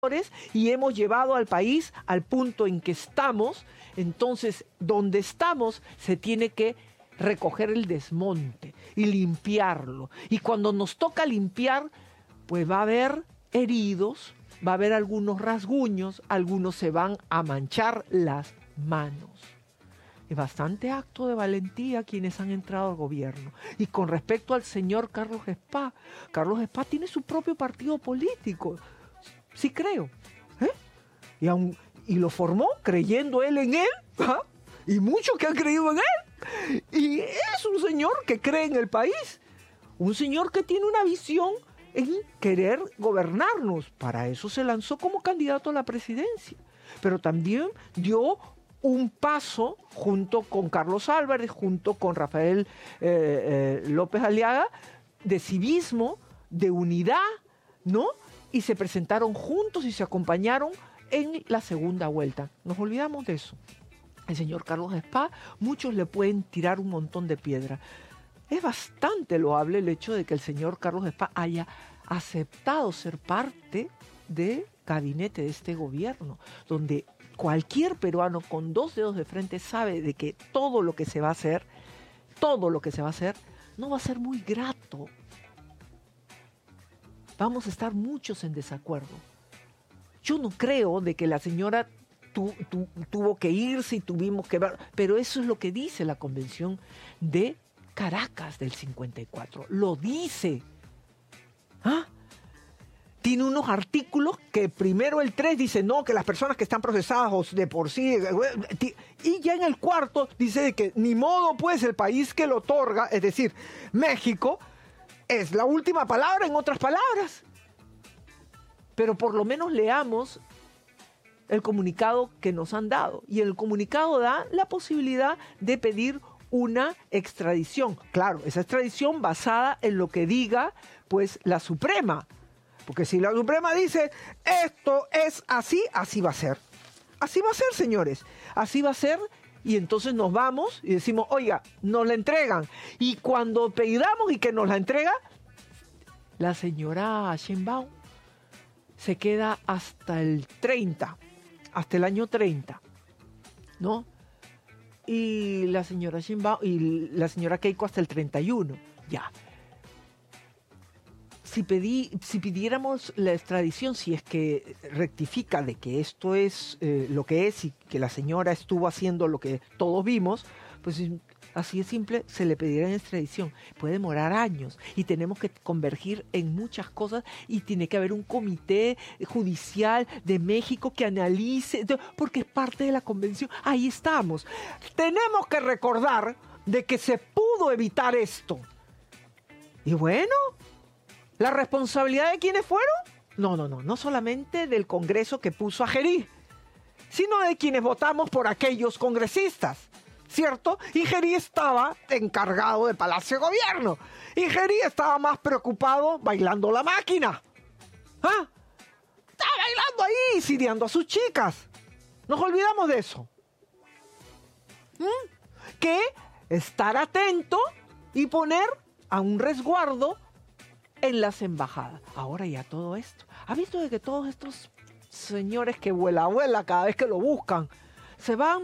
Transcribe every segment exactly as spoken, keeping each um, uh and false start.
y hemos llevado al país al punto en que estamos. Entonces, donde estamos se tiene que recoger el desmonte y limpiarlo. Y cuando nos toca limpiar, pues va a haber heridos, va a haber algunos rasguños, algunos se van a manchar las manos. Es bastante acto de valentía quienes han entrado al gobierno. Y con respecto al señor Carlos Espa, Carlos Espa tiene su propio partido político. Sí creo. ¿eh? Y, aun, y lo formó creyendo él en él. ¿ah? Y muchos que han creído en él. Y es un señor que cree en el país. Un señor que tiene una visión en querer gobernarnos. Para eso se lanzó como candidato a la presidencia. Pero también dio un paso junto con Carlos Álvarez, junto con Rafael eh, eh, López Aliaga, de civismo, de unidad, ¿no? Y se presentaron juntos y se acompañaron en la segunda vuelta. Nos olvidamos de eso. El señor Carlos Espa, muchos le pueden tirar un montón de piedra. Es bastante loable el hecho de que el señor Carlos Espa haya aceptado ser parte del gabinete de este gobierno, donde cualquier peruano con dos dedos de frente sabe de que todo lo que se va a hacer, todo lo que se va a hacer, no va a ser muy grato. Vamos a estar muchos en desacuerdo. Yo no creo de que la señora tu, tu, tuvo que irse y tuvimos que ver, pero eso es lo que dice la Convención de Caracas del cincuenta y cuatro. Lo dice. ¿Ah? Tiene unos artículos que primero el tres dice no, que las personas que están procesadas de por sí, y ya en el cuarto dice de que ni modo pues el país que lo otorga, es decir, México, es la última palabra en otras palabras. Pero por lo menos leamos el comunicado que nos han dado. Y el comunicado da la posibilidad de pedir una extradición. Claro, esa extradición basada en lo que diga pues la Suprema. Porque si la Suprema dice esto es así, así va a ser. Así va a ser, señores. Así va a ser. Y entonces nos vamos y decimos, oiga, nos la entregan. Y cuando pedamos y que nos la entrega, la señora Sheinbaum se queda hasta el treinta, hasta el año treinta, ¿no? Y la señora Sheinbaum y la señora Keiko hasta el treinta y uno, ya. Si, pedí, si pidiéramos la extradición, si es que rectifica de que esto es eh, lo que es y que la señora estuvo haciendo lo que todos vimos, pues así de simple, se le pediría extradición. Puede demorar años y tenemos que convergir en muchas cosas y tiene que haber un comité judicial de México que analice, porque es parte de la convención. Ahí estamos. Tenemos que recordar de que se pudo evitar esto. Y bueno, ¿la responsabilidad de quiénes fueron? No, no, no, no solamente del Congreso que puso a Gerí, sino de quienes votamos por aquellos congresistas, ¿cierto? Y Gerí estaba encargado de Palacio de Gobierno. Y Gerí estaba más preocupado bailando la máquina. ¿Ah? Estaba bailando ahí, siriando a sus chicas. Nos olvidamos de eso. ¿Mm? Que estar atento y poner a un resguardo en las embajadas. Ahora ya todo esto. ¿Ha visto de que todos estos señores que vuela vuela cada vez que lo buscan se van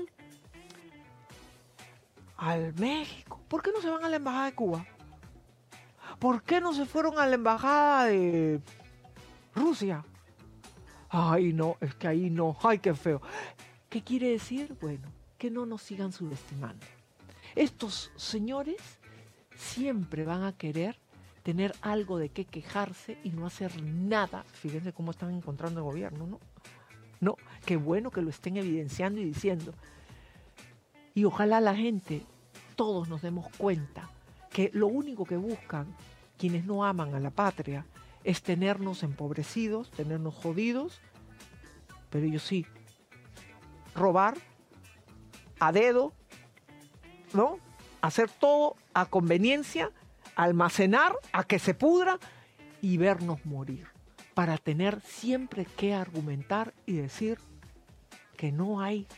al México? ¿Por qué no se van a la embajada de Cuba? ¿Por qué no se fueron a la embajada de Rusia? Ay, no, es que ahí no. Ay, qué feo. ¿Qué quiere decir? Bueno, que no nos sigan subestimando. Estos señores siempre van a querer tener algo de qué quejarse y no hacer nada. Fíjense cómo están encontrando el gobierno, ¿no? No, qué bueno que lo estén evidenciando y diciendo. Y ojalá la gente, todos nos demos cuenta que lo único que buscan quienes no aman a la patria es tenernos empobrecidos, tenernos jodidos, pero ellos sí, robar a dedo, ¿no? Hacer todo a conveniencia, almacenar a que se pudra y vernos morir, para tener siempre que argumentar y decir que no hay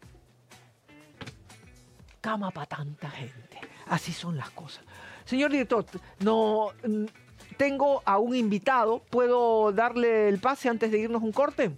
cama para tanta gente. Así son las cosas. Señor director, no tengo a un invitado. ¿Puedo darle el pase antes de irnos un corte?